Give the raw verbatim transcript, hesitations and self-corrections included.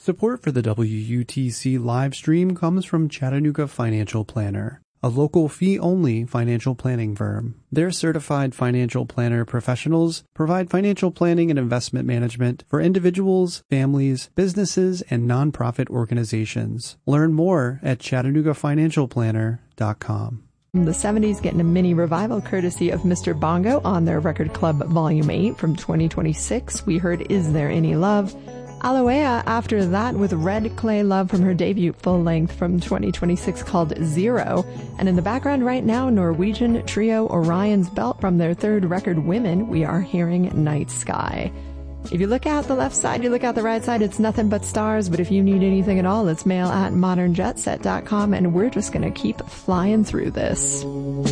Support for the W U T C live stream comes from Chattanooga Financial Planner, a local fee-only financial planning firm. Their certified financial planner professionals provide financial planning and investment management for individuals, families, businesses, and nonprofit organizations. Learn more at chattanooga financial planner dot com. The seventies getting a mini revival courtesy of Mister Bongo on their Record Club Volume eight from twenty twenty-six. We heard Is There Any Love? Aloea after that with Red Clay Love from her debut full-length from twenty twenty-six called Zero. And in the background right now, Norwegian trio Orion's Belt from their third record, Women, we are hearing Night Sky. If you look out the left side, you look out the right side, it's nothing but stars. But if you need anything at all, it's mail at modern jet set dot com, and we're just going to keep flying through this.